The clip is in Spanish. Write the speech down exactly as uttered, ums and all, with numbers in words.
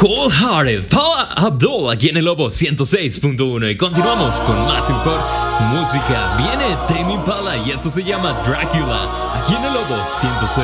Cold Hearted, Paula Abdul, aquí en el Lobo ciento seis punto uno. Y continuamos con más y mejor música. Viene Tame Impala y esto se llama Dracula, aquí en el Lobo ciento seis.